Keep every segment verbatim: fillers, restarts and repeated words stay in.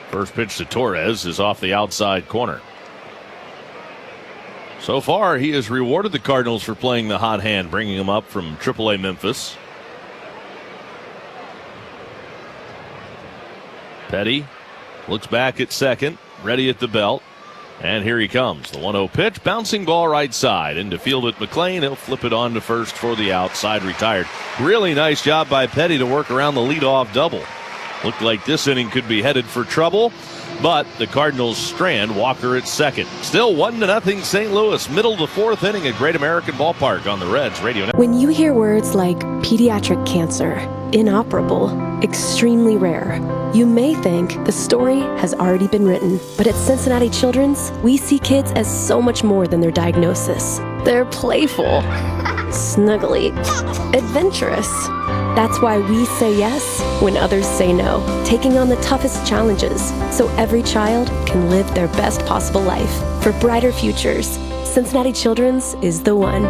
First pitch to Torres is off the outside corner. So far, he has rewarded the Cardinals for playing the hot hand, bringing him up from triple A Memphis. Petty looks back at second, ready at the belt. And here he comes. The one oh pitch, bouncing ball right side. Into field at McLean. He'll flip it on to first for the outside, retired. Really nice job by Petty to work around the leadoff double. Looked like this inning could be headed for trouble, but the Cardinals strand Walker at second. Still one to nothing Saint Louis. Middle of the fourth inning at Great American Ballpark on the Reds Radio Network. When you hear words like pediatric cancer, inoperable, extremely rare, you may think the story has already been written. But at Cincinnati Children's, we see kids as so much more than their diagnosis. They're playful, snuggly, adventurous. That's why we say yes when others say no, taking on the toughest challenges so every child can live their best possible life. For brighter futures, Cincinnati Children's is the one.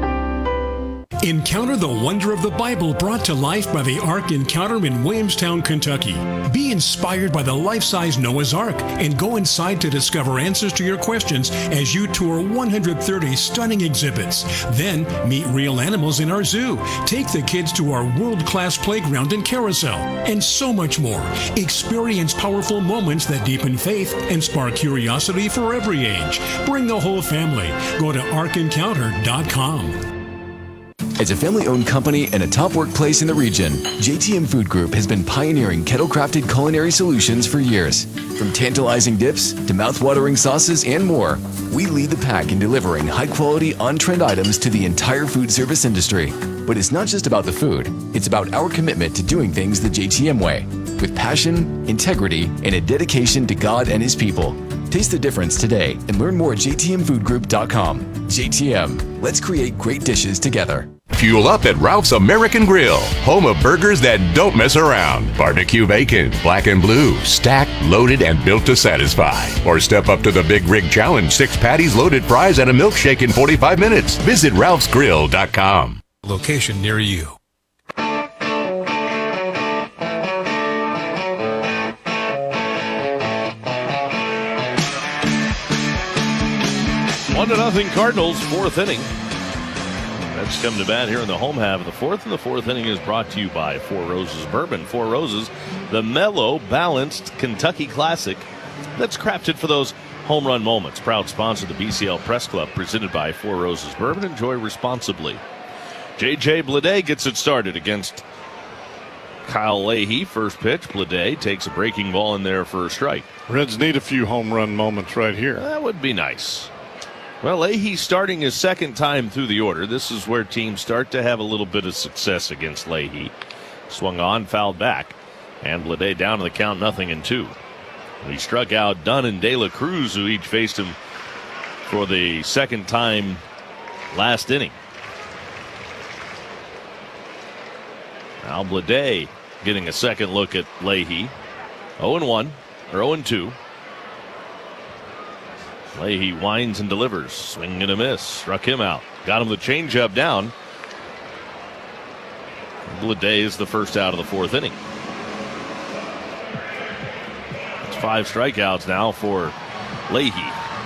Encounter the wonder of the Bible brought to life by the Ark Encounter in Williamstown, Kentucky. Be inspired by the life-size Noah's Ark and go inside to discover answers to your questions as you tour one hundred thirty stunning exhibits. Then meet real animals in our zoo. Take the kids to our world-class playground and carousel, and so much more. Experience powerful moments that deepen faith and spark curiosity for every age. Bring the whole family. Go to ark encounter dot com. As a family-owned company and a top workplace in the region, J T M Food Group has been pioneering kettle-crafted culinary solutions for years. From tantalizing dips to mouth-watering sauces and more, we lead the pack in delivering high-quality, on-trend items to the entire food service industry. But it's not just about the food. It's about our commitment to doing things the J T M way, with passion, integrity, and a dedication to God and His people. Taste the difference today and learn more at j t m food group dot com. J T M, let's create great dishes together. Fuel up at Ralph's American Grill, home of burgers that don't mess around. Barbecue bacon, black and blue, stacked, loaded, and built to satisfy. Or step up to the Big Rig Challenge, six patties, loaded fries, and a milkshake in forty-five minutes. Visit ralphs grill dot com. Location near you. One to nothing Cardinals, fourth inning. Let's come to bat here in the home half of the fourth, and the fourth inning is brought to you by Four Roses Bourbon. Four Roses, the mellow, balanced Kentucky classic that's crafted for those home run moments. Proud sponsor of the B C L Press Club, presented by Four Roses Bourbon. Enjoy responsibly. J J Bleday gets it started against Kyle Leahy. First pitch, Bleday takes a breaking ball in there for a strike. Reds need a few home run moments right here. That would be nice. Well, Leahy starting his second time through the order. This is where teams start to have a little bit of success against Leahy. Swung on, fouled back, and Bleday down to the count, nothing and two. He struck out Dunn and De La Cruz, who each faced him for the second time last inning. Now Bleday getting a second look at Leahy. oh and one, or oh and two. Leahy winds and delivers. Swing and a miss. Struck him out. Got him the changeup down. Bleday is the first out of the fourth inning. It's five strikeouts now for Leahy.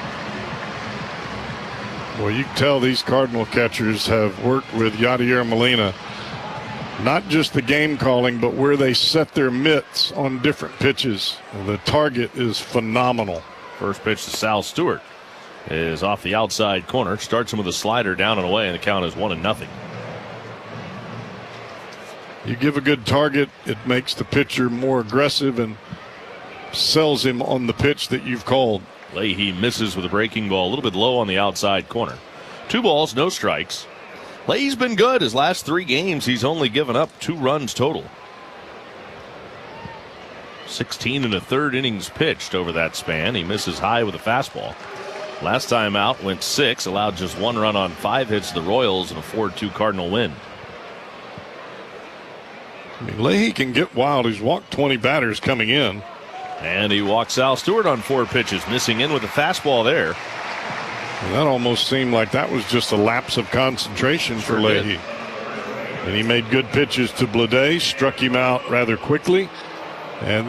Well, you can tell these Cardinal catchers have worked with Yadier Molina. Not just the game calling, but where they set their mitts on different pitches. The target is phenomenal. First pitch to Sal Stewart is off the outside corner. Starts him with a slider down and away, and the count is one and nothing. You give a good target, it makes the pitcher more aggressive and sells him on the pitch that you've called. Leahy misses with a breaking ball, a little bit low on the outside corner. Two balls, no strikes. Leahy's been good. His last three games, he's only given up two runs total. sixteen and a third innings pitched over that span. He misses high with a fastball. Last time out went six, allowed just one run on five hits to the Royals and a four two Cardinal win. I mean, Leahy can get wild. He's walked twenty batters coming in. And he walks Sal Stewart on four pitches, missing in with a fastball there. And that almost seemed like that was just a lapse of concentration for Sure Leahy. did. And he made good pitches to Bleday, struck him out rather quickly. And